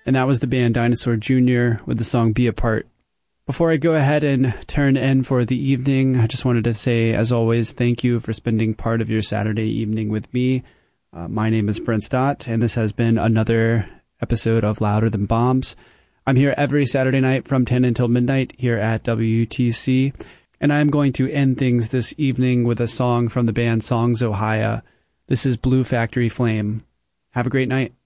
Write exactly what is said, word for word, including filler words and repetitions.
And that was the band Dinosaur Junior with the song Be Apart. Before I go ahead and turn in for the evening, I just wanted to say, as always, thank you for spending part of your Saturday evening with me. Uh, my name is Brent Stott, and this has been another episode of Louder Than Bombs. I'm here every Saturday night from ten until midnight here at W T C, and I'm going to end things this evening with a song from the band Songs Ohia. This is Blue Factory Flame. Have a great night.